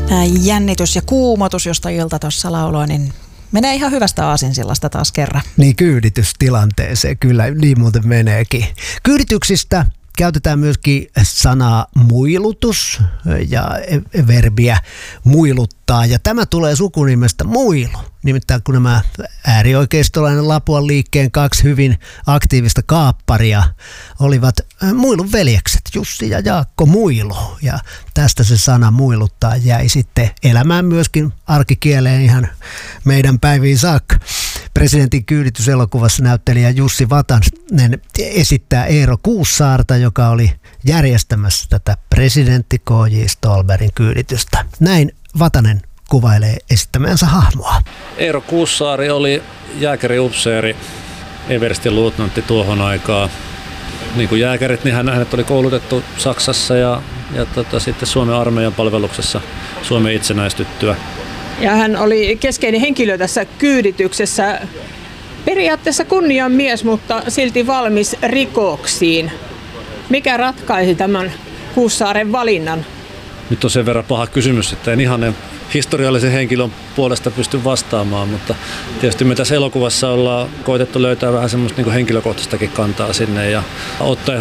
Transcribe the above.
Jännitys ja kuumotus, josta Ilta tuossa lauloi, niin menee ihan hyvästä aasinsillasta taas kerran. Niin, kyyditystilanteeseen kyllä, niin muuten meneekin. Kyydityksistä käytetään myöskin sanaa muilutus ja verbiä muiluttaa. Ja tämä tulee sukunimestä muilu. Nimittäin kun nämä äärioikeistolainen Lapuan liikkeen kaksi hyvin aktiivista kaapparia olivat Muilun veljekset, Jussi ja Jaakko Muilu. Ja tästä se sana muiluttaa jäi sitten elämään myöskin arkikieleen ihan meidän päiviin saakka. Presidentin kyydityselokuvassa näyttelijä Jussi Vatanen esittää Eero Kuussaarta, joka oli järjestämässä tätä presidentti K.J. Ståhlbergin kyyditystä. Näin Vatanen kuvailee esittämänsä hahmoa. Eero Kuussaari oli jääkäriupseeri, everstin luutnantti tuohon aikaan. Niin kuin jääkärit, niin hänet oli koulutettu Saksassa ja sitten Suomen armeijan palveluksessa Suomen itsenäistyttyä. Ja hän oli keskeinen henkilö tässä kyydityksessä. Periaatteessa kunniamies, mutta silti valmis rikoksiin. Mikä ratkaisi tämän Kuussaaren valinnan? Nyt on sen verran paha kysymys, että en ihan historiallisen henkilön puolesta pysty vastaamaan, mutta tietysti me tässä elokuvassa ollaan koitettu löytää vähän semmoista niin kuin henkilökohtaistakin kantaa sinne ja ottaa